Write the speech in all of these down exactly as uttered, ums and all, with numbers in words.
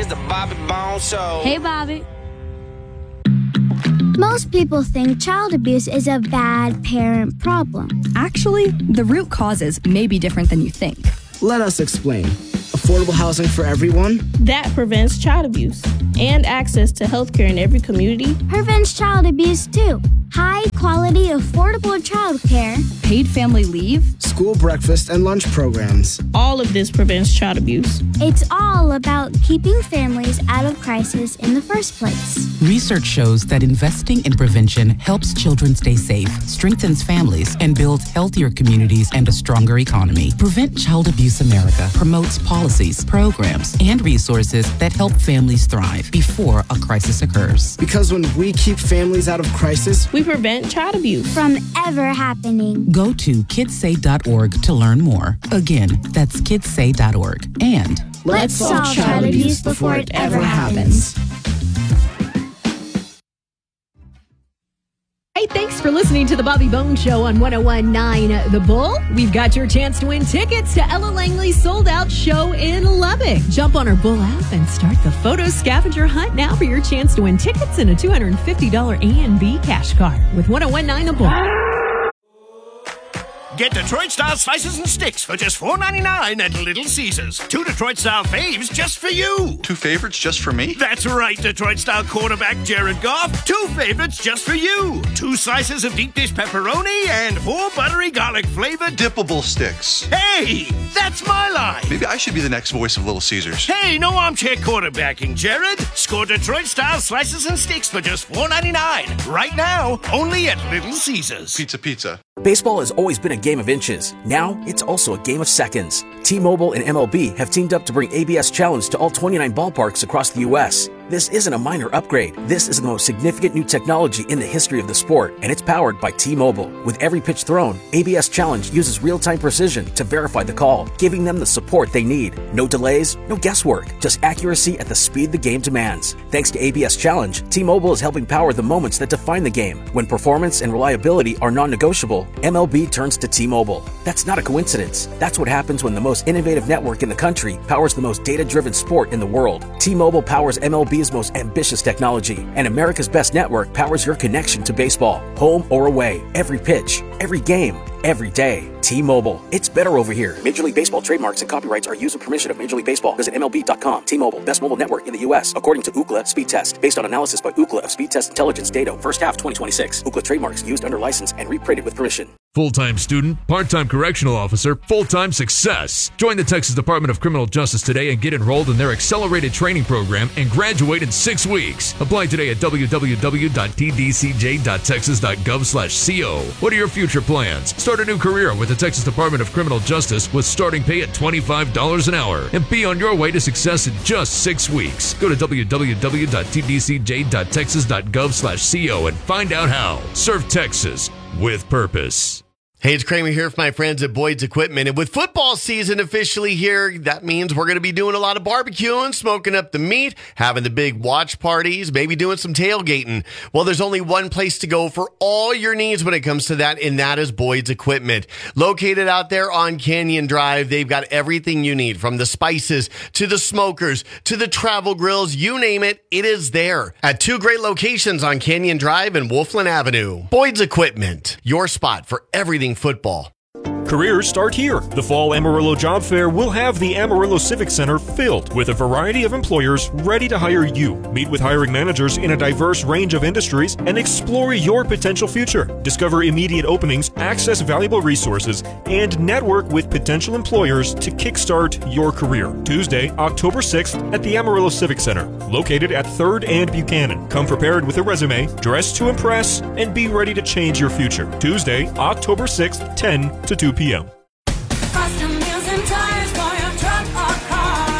is the Bobby Bones Show. Hey, Bobby. Most people think child abuse is a bad parent problem. Actually, the root causes may be different than you think. Let us explain. Affordable housing for everyone? That prevents child abuse. And access to health care in every community. Prevents child abuse, too. High-quality, affordable child care. Paid family leave. School breakfast and lunch programs. All of this prevents child abuse. It's all about keeping families out of crisis in the first place. Research shows that investing in prevention helps children stay safe, strengthens families, and builds healthier communities and a stronger economy. Prevent Child Abuse America promotes policies, programs, and resources that help families thrive before a crisis occurs. Because when we keep families out of crisis, we prevent child abuse from ever happening. Go to kids say dot org to learn more. Again, that's kids say dot org. And let's solve child abuse before it ever happens. Hey, thanks for listening to the Bobby Bones Show on one oh one point nine The Bull. We've got your chance to win tickets to Ella Langley's sold-out show in Lubbock. Jump on our Bull app and start the photo scavenger hunt now for your chance to win tickets and a two hundred fifty dollars A and B cash card with one oh one point nine The Bull. Get Detroit-style slices and sticks for just four ninety-nine at Little Caesars. Two Detroit-style faves just for you. Two favorites just for me? That's right, Detroit-style quarterback Jared Goff. Two favorites just for you. Two slices of deep dish pepperoni and four buttery garlic-flavored dippable sticks. Hey, that's my line. Maybe I should be the next voice of Little Caesars. Hey, no armchair quarterbacking, Jared. Score Detroit-style slices and sticks for just four ninety-nine. Right now, only at Little Caesars. Pizza, pizza. Baseball has always been a game of inches. Now, it's also a game of seconds. T-Mobile and M L B have teamed up to bring A B S Challenge to all twenty-nine ballparks across the U S This isn't a minor upgrade. This is the most significant new technology in the history of the sport, and it's powered by T-Mobile. With every pitch thrown, A B S Challenge uses real-time precision to verify the call, giving them the support they need. No delays, no guesswork, just accuracy at the speed the game demands. Thanks to A B S Challenge, T-Mobile is helping power the moments that define the game. When performance and reliability are non-negotiable, M L B turns to T-Mobile. That's not a coincidence. That's what happens when the most innovative network in the country powers the most data-driven sport in the world. T-Mobile powers M L B's most ambitious technology, and America's best network powers your connection to baseball. Home or away, every pitch, every game, every day. T-Mobile. It's better over here. Major League Baseball trademarks and copyrights are used with permission of Major League Baseball. Visit M L B dot com. T-Mobile. Best mobile network in the U S according to Ookla Speed Test. Based on analysis by Ookla of Speed Test Intelligence data. First half twenty twenty-six. Ookla trademarks used under license and reprinted with permission. Full-time student, part-time correctional officer, full-time success. Join the Texas Department of Criminal Justice today and get enrolled in their accelerated training program and graduate in six weeks. Apply today at w w w dot t d c j dot texas dot gov slash co. What are your future plans? Start a new career with the Texas Department of Criminal Justice with starting pay at twenty-five dollars an hour and be on your way to success in just six weeks. Go to w w w dot t d c j dot texas dot gov slash co and find out how. Serve Texas with purpose. Hey, it's Kramer here for my friends at Boyd's Equipment. And with football season officially here, that means we're going to be doing a lot of barbecuing, smoking up the meat, having the big watch parties, maybe doing some tailgating. Well, there's only one place to go for all your needs when it comes to that, and that is Boyd's Equipment. Located out there on Canyon Drive, they've got everything you need, from the spices to the smokers to the travel grills, you name it, it is there. At two great locations on Canyon Drive and Wolfland Avenue. Boyd's Equipment, your spot for everything football. Careers start here. The Fall Amarillo Job Fair will have the Amarillo Civic Center filled with a variety of employers ready to hire you. Meet with hiring managers in a diverse range of industries and explore your potential future. Discover immediate openings, access valuable resources, and network with potential employers to kickstart your career. Tuesday, October sixth at the Amarillo Civic Center, located at third and Buchanan. Come prepared with a resume, dress to impress, and be ready to change your future. Tuesday, October sixth, ten to two p.m. Custom wheels and tires for your truck or car.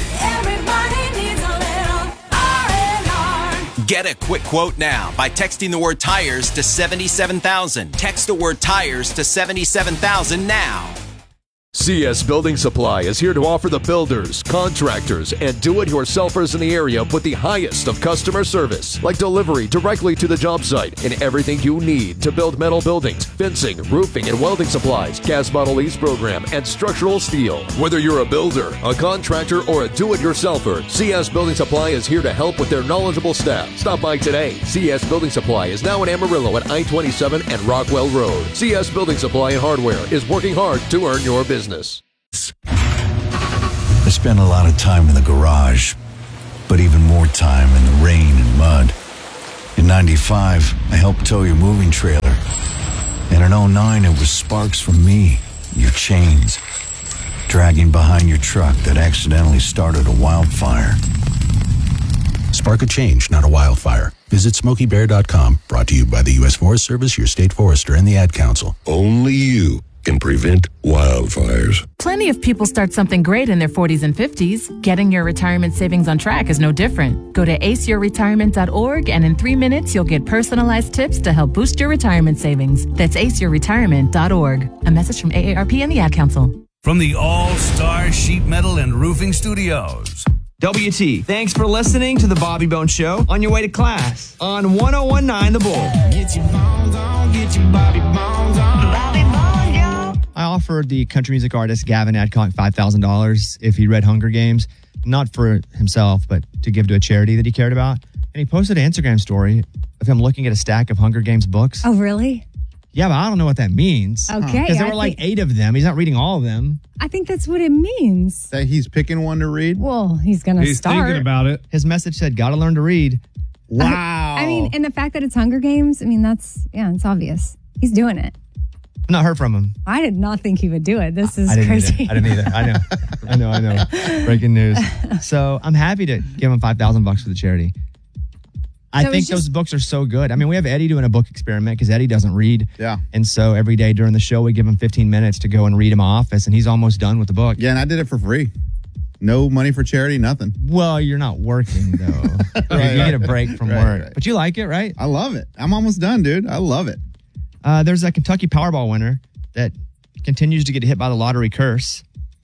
Everybody needs a little R and R. Get a quick quote now by texting the word tires to seventy-seven thousand. Text the word tires to seventy-seven thousand now. C S Building Supply is here to offer the builders, contractors, and do-it-yourselfers in the area with the highest of customer service, like delivery directly to the job site and everything you need to build metal buildings, fencing, roofing, and welding supplies, gas bottle lease program, and structural steel. Whether you're a builder, a contractor, or a do-it-yourselfer, C S Building Supply is here to help with their knowledgeable staff. Stop by today. C S Building Supply is now in Amarillo at I twenty-seven and Rockwell Road. C S Building Supply and Hardware is working hard to earn your business. I spent a lot of time in the garage, but even more time in the rain and mud. In ninety-five, I helped tow your moving trailer. And in oh nine, it was sparks from me, your chains, dragging behind your truck that accidentally started a wildfire. Spark a change, not a wildfire. Visit Smokey Bear dot com. Brought to you by the U S Forest Service, your state forester, and the Ad Council. Only you can prevent wildfires. Plenty of people start something great in their forties and fifties. Getting your retirement savings on track is no different. Go to ace your retirement dot org and in three minutes you'll get personalized tips to help boost your retirement savings. That's ace your retirement dot org. A message from A A R P and the Ad Council. From the All-Star Sheet Metal and Roofing Studios. W T, thanks for listening to the Bobby Bones Show on your way to class on one oh one nine The Bull. Get your bones on, get your Bobby Bones on. Bobby Bones, yo. I offered the country music artist Gavin Adcock five thousand dollars if he read Hunger Games, not for himself, but to give to a charity that he cared about. And he posted an Instagram story of him looking at a stack of Hunger Games books. Oh, really? Yeah, but I don't know what that means. Okay. Because there I were like think- eight of them. He's not reading all of them. I think that's what it means. That he's picking one to read? Well, he's going to start. about it. His message said, gotta learn to read. Wow. I mean, and the fact that it's Hunger Games, I mean, that's, yeah, it's obvious. He's doing it. I've not heard from him. I did not think he would do it. This is I didn't crazy. either. I didn't either. I know. I know. I know. Breaking news. So I'm happy to give him five thousand bucks for the charity. I So think it's just- those books are so good. I mean, we have Eddie doing a book experiment because Eddie doesn't read. Yeah. And so every day during the show, we give him fifteen minutes to go and read in my office, and he's almost done with the book. Yeah, and I did it for free. No money for charity, nothing. Well, you're not working, though. Right, you get a right, break from right, work. right. But you like it, right? I love it. I'm almost done, dude. I love it. Uh, there's a Kentucky Powerball winner that continues to get hit by the lottery curse.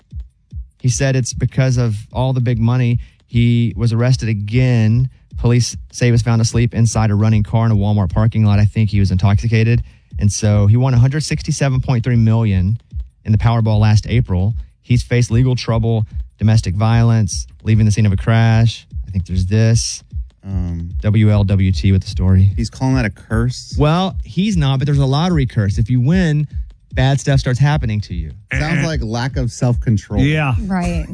He said it's because of all the big money. He was arrested again. Police say he was found asleep inside a running car in a Walmart parking lot. I think he was intoxicated. And so he won one hundred sixty-seven point three million dollars in the Powerball last April. He's faced legal trouble, domestic violence, leaving the scene of a crash. I think there's this. Um, W L W T with the story. He's calling that a curse? Well, he's not, but there's a lottery curse. If you win, bad stuff starts happening to you. Sounds like lack of self-control. Right.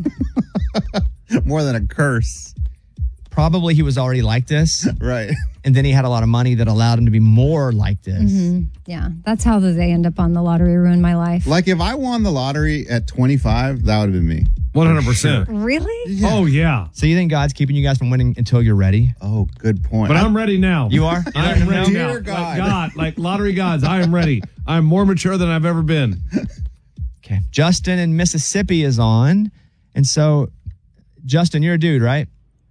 More than a curse. Probably he was already like this. Right. And then he had a lot of money that allowed him to be more like this. hmm Yeah, that's how they end up on the lottery ruin my life. Like if I won the lottery at twenty-five, that would have been me. one hundred percent. Really? Oh, yeah. So you think God's keeping you guys from winning until you're ready? Oh, good point. But I'm ready now. You are? You I letting am him ready know? now. Dear God. Like God, like lottery gods, I am ready. I'm more mature than I've ever been. Okay. Justin in Mississippi is on. And so, Justin, you're a dude, right?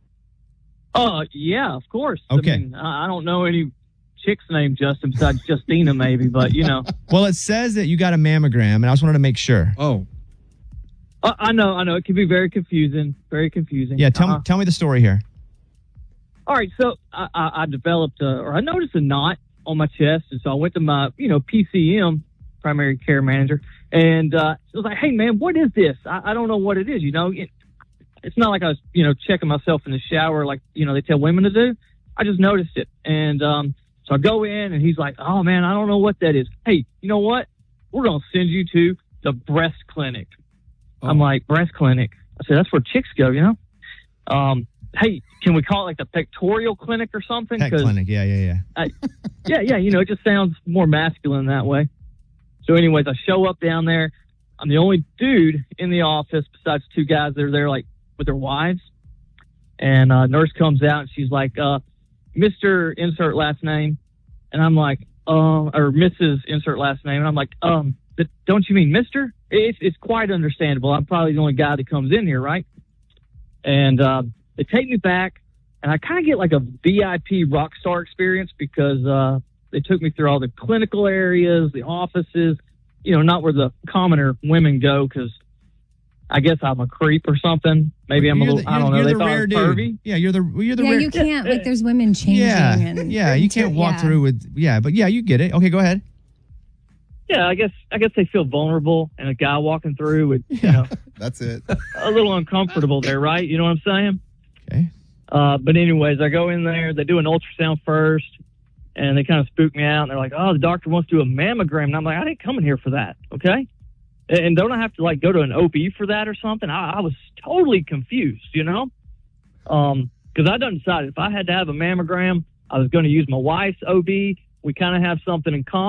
Oh, yeah, of course. Okay. I mean, I I don't know any chicks named Justin besides Justina, maybe, but, you know. Well, it says that you got a mammogram, and I just wanted to make sure. Oh. I, I know, I know. It can be very confusing, very confusing. Yeah, tell, Uh-huh. me, tell me the story here. All right, so I, I, I developed, a, or I noticed a knot on my chest, and so I went to my, you know, P C M, primary care manager, and uh, I was like, hey, man, what is this? I, I don't know what it is, you know. It, it's not like I was, you know, checking myself in the shower like, you know, they tell women to do. I just noticed it. And um, so I go in, and he's like, oh, man, I don't know what that is. Hey, you know what? We're going to send you to the breast clinic. I'm like, breast clinic? I said, that's where chicks go, you know? Um, hey, can we call it like the pectoral clinic or something? Pet 'Cause clinic, yeah, yeah, yeah. I, yeah, yeah, you know, it just sounds more masculine that way. So anyways, I show up down there. I'm the only dude in the office besides two guys that are there like with their wives. And uh nurse comes out and she's like, uh, Mister Insert last name. And I'm like, uh, or Missus Insert last name. And I'm like, um, but don't you mean Mister? It's, it's quite understandable. I'm probably the only guy that comes in here, right? And uh, they take me back, and I kind of get like a V I P rock star experience because uh, they took me through all the clinical areas, the offices, you know, not where the commoner women go because I guess I'm a creep or something. Maybe I'm a You're little, the- I don't know. you're They the thought I rare was dude. pervy. Yeah, you're the you're the Yeah, rare. you can't. Like, there's women changing. Yeah, and yeah, you can't walk yeah. through with. Yeah, but yeah, you get it. Okay, go ahead. Yeah, I guess I guess they feel vulnerable, and a guy walking through would, you know, That's it. a little uncomfortable there, right? You know what I'm saying? Okay. Uh, but anyways, I go in there. They do an ultrasound first, and they kind of spook me out. And they're like, "Oh, the doctor wants to do a mammogram," and I'm like, "I didn't come in here for that, okay? And, and don't I have to like go to an O B for that or something?" I, I was totally confused, you know, um, because I done decided if I had to have a mammogram, I was going to use my wife's O B. We kind of have something in common.